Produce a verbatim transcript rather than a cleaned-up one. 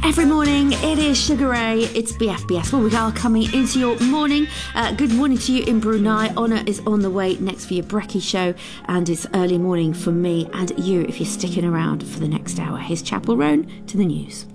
Every morning it is Sugar Ray, it's B F B S. Well, we are coming into your morning. Uh, good morning to you in Brunei. Honor is on the way next for your brekkie show, and it's early morning for me and you if you're sticking around for the next hour. Here's Chapel Roan to the news.